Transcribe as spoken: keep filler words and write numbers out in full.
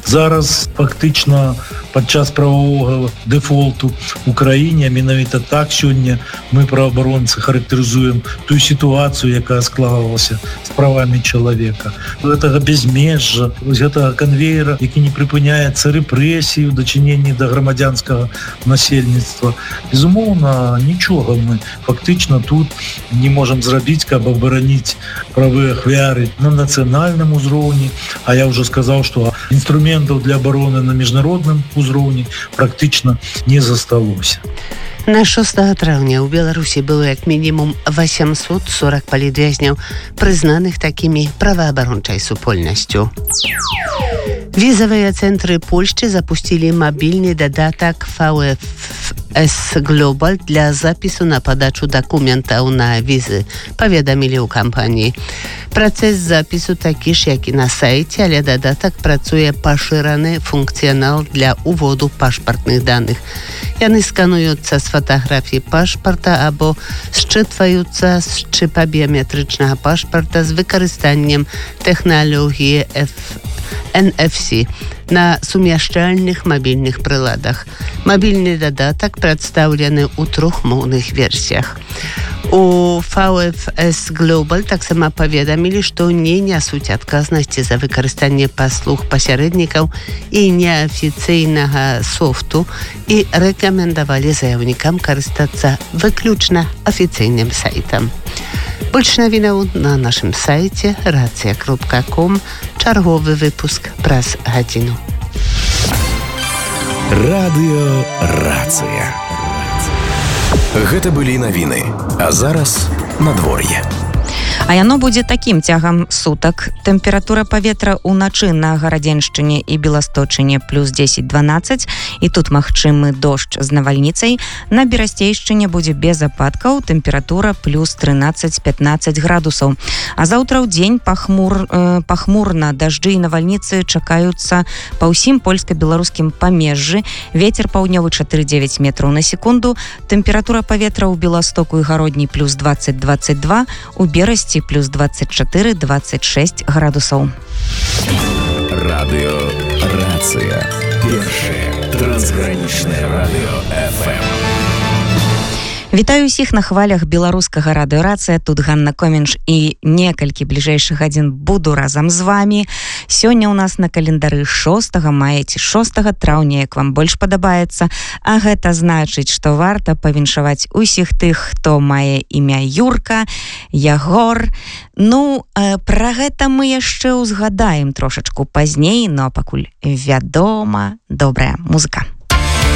Зараз фактычна падчас правовога дэфолту ў краіне, менавіта так сёння мы, праваабаронцы, характарызуем тую сітуацыю, якая склалася з правамі чалавека. Гэтага безмежжа, гэтага канвейера, які не прыпыняецца рэпрэсію, дачыненні да грамадзянскага насельніцтва. Безумоўна, нічога мы фактычна тут не можам зрабіць, каб абараніць правы ахвяры на нацыянальным узроўні. А я ўжо сказаў, што інструментаў для абароны на міжнародным узроўні практычна не засталося. На шостага траўня ў Беларусі было як мінімум восемьсот сорок палітвязняў, прызнаных такімі праваабарончай супольнасцю. Візавыя цэнтры Польшчы запусцілі мабільны дадатак вэ эф эс Global для запісу на падачу дакументаў на візы, паведамілі ў кампаніі. Працэс запісу такі ж, як і на сайце, але дадатак працуе пашыраны функцыянал для уводу пашпартных даных. Яны скануюцца з фатаграфіі пашпарта або счытваюцца з чыпа біяметрычнага пашпарта з выкарыстаннем тэхналогіі эн эф сі на сумяшчальных мабільных прыладах. Мабільны дадатак прадстаўлены ў трох моўных версіях. У вэ эф эс Global таксама паведамілі, што не нясуць адказнасці за выкарыстанне паслуг пасярэднікаў і неафіцыйнага софту і рэкамендавалі заяўнікам карыстацца выключна афіцыйным сайтам. Больш навінаў на нашым сайце рацыя кропка ком. Чарговы выпуск праз гадзіну. Радыё Рацыя. Гэта былі навіны, а зараз надвор'е. А яно будзе такім цягам сутак. Тэмпература паветра ўначы на Гарадзеншчыне і Беласточыне плюс дзесяць дванаццаць, і тут магчымы дождж з навальніцай. На Берасцейшчыне будзе без ападкаў, тэмпература плюс трынаццаць пятнаццаць градусаў. А заўтра ў дзень пахмур, э, пахмурна, дажджы і навальніцы чакаюцца па ўсім польска-беларускім памежжы. Вецер паўднёвы чатыры дзевяць метраў на секунду. Тэмпература паветра ў Беластоку і Гародні плюс дваццаць дваццаць два, у Берасці плюс двадцать четыре двадцать шесть градусаў. Радыё Рацыя. Першае трансгранічнае радыё эф эм. Вітаю ўсіх на хвалях беларускага радыё Рацыя. Тут Ганна Комінш, і некалькі бліжэйшых гадзін буду разам з вами. Сёння ў нас на календары шостага мая ці шостага траўня, як вам больш падабаецца. А гэта значыць, што варта павіншаваць усіх тых, хто мае імя Юрка, Ягор. Ну, э, пра гэта мы яшчэ ўзгадаем трошачку пазней, но пакуль вядома, добрая музыка.